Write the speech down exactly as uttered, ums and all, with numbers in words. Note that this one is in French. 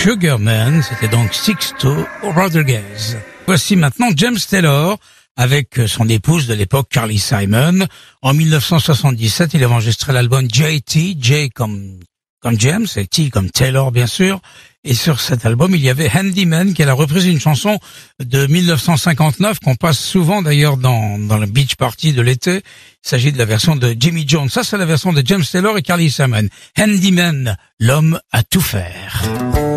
Sugarman, c'était donc Sixto Rodriguez. Voici maintenant James Taylor avec son épouse de l'époque Carly Simon. En mille neuf cent soixante-dix-sept, il a enregistré l'album J T, J comme comme James et T comme Taylor bien sûr. Et sur cet album, il y avait Handyman, qui a repris une chanson de mille neuf cent cinquante-neuf qu'on passe souvent d'ailleurs dans dans le beach party de l'été. Il s'agit de la version de Jimmy Jones. Ça, c'est la version de James Taylor et Carly Simon. Handyman, l'homme à tout faire.